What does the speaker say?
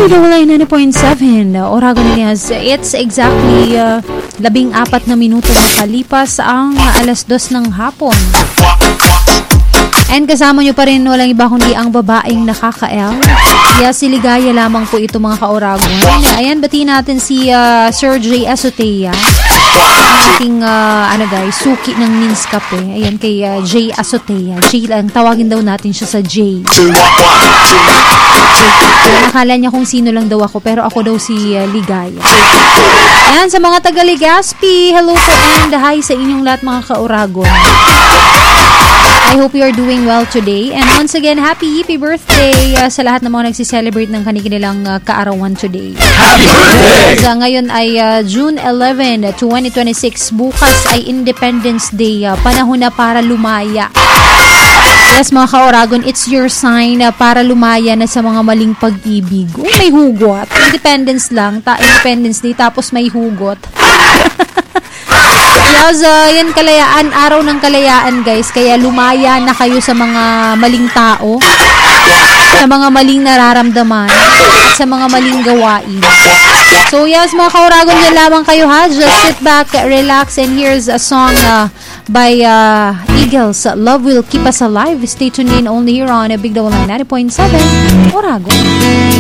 90.7 Oragon Nias. It's exactly 14 na minuto makalipas ang 2:00 ng hapon. And kasama nyo pa rin walang iba kundi ang babaeng nakaka-L. Si Ligaya lamang po ito mga ka-Oragon. Ayan, batiin natin si Sir J. Azotea. Ating suki ng Minskape. Ayan kay J. Azotea. J lang, tawagin daw natin siya sa J. Nakala niya kung sino lang daw ako, pero ako daw si Ligaya. Ayan, sa mga taga Legazpi, hello po and hi sa inyong lahat mga ka-Oragon. I hope you are doing well today. And once again, happy birthday sa lahat ng mga nagsiselebrate ng kanilang kaarawan today. Happy birthday! Ngayon ay June 11, 2026. Bukas ay Independence Day. Panahon na para lumaya. Yes, mga ka-Oragon, it's your sign para lumaya na sa mga maling pag-ibig. May hugot. Independence lang. Independence Day, tapos may hugot. Yes, yan kalayaan, araw ng kalayaan guys, kaya lumaya na kayo sa mga maling tao, sa mga maling nararamdaman, at sa mga maling gawain. So yes, mga ka-Oragon, yan lamang kayo ha, just sit back, relax, and here's a song by Eagles, Love Will Keep Us Alive. Stay tuned in only here on Big Double 90.7 Oragon.